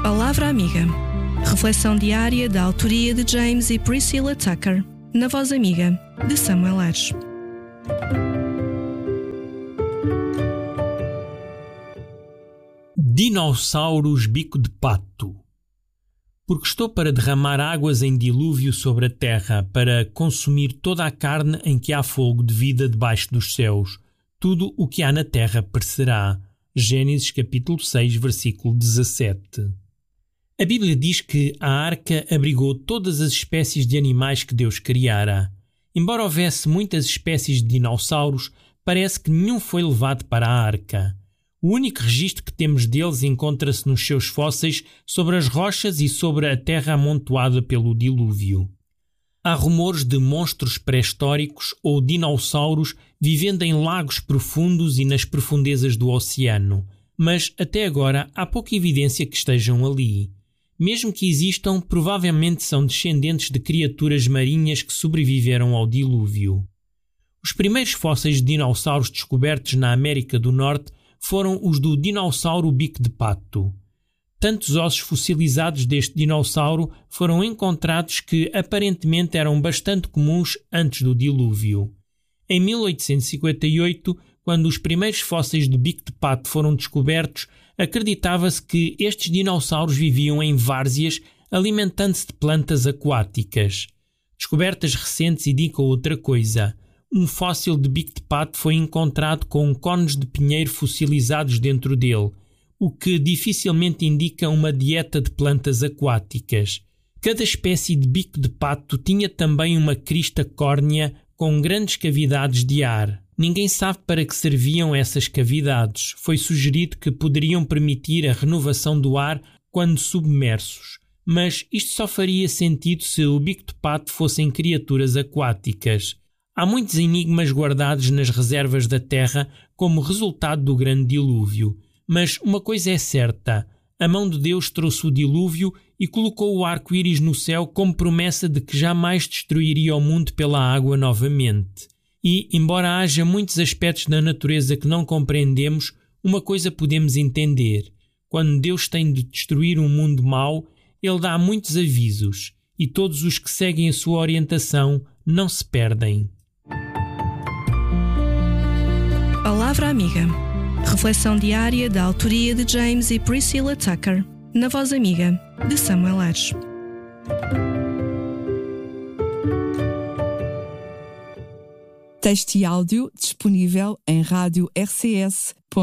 Palavra Amiga. Reflexão diária da autoria de James e Priscilla Tucker, na Voz Amiga, de Samuel Ares. Dinossauros bico de pato. Porque estou para derramar águas em dilúvio sobre a terra, para consumir toda a carne em que há fogo de vida debaixo dos céus. Tudo o que há na terra perecerá. Gênesis capítulo 6, versículo 17. A Bíblia diz que a arca abrigou todas as espécies de animais que Deus criara. Embora houvesse muitas espécies de dinossauros, parece que nenhum foi levado para a arca. O único registro que temos deles encontra-se nos seus fósseis sobre as rochas e sobre a terra amontoada pelo dilúvio. Há rumores de monstros pré-históricos ou dinossauros vivendo em lagos profundos e nas profundezas do oceano, mas até agora há pouca evidência que estejam ali. Mesmo que existam, provavelmente são descendentes de criaturas marinhas que sobreviveram ao dilúvio. Os primeiros fósseis de dinossauros descobertos na América do Norte foram os do dinossauro bico de pato. Tantos ossos fossilizados deste dinossauro foram encontrados que aparentemente eram bastante comuns antes do dilúvio. Em 1858, quando os primeiros fósseis de bico de pato foram descobertos, acreditava-se que estes dinossauros viviam em várzeas, alimentando-se de plantas aquáticas. Descobertas recentes indicam outra coisa. Um fóssil de bico de pato foi encontrado com cones de pinheiro fossilizados dentro dele, o que dificilmente indica uma dieta de plantas aquáticas. Cada espécie de bico de pato tinha também uma crista córnea com grandes cavidades de ar. Ninguém sabe para que serviam essas cavidades. Foi sugerido que poderiam permitir a renovação do ar quando submersos. Mas isto só faria sentido se o bico de pato fossem criaturas aquáticas. Há muitos enigmas guardados nas reservas da Terra como resultado do grande dilúvio. Mas uma coisa é certa, a mão de Deus trouxe o dilúvio e colocou o arco-íris no céu como promessa de que jamais destruiria o mundo pela água novamente. E, embora haja muitos aspectos da natureza que não compreendemos, uma coisa podemos entender. Quando Deus tem de destruir um mundo mau, Ele dá muitos avisos, e todos os que seguem a sua orientação não se perdem. Palavra Amiga. Reflexão diária da autoria de James e Priscilla Tucker, na Voz Amiga, de Samuel Ares. Texto e áudio disponível em rádio rcs.pt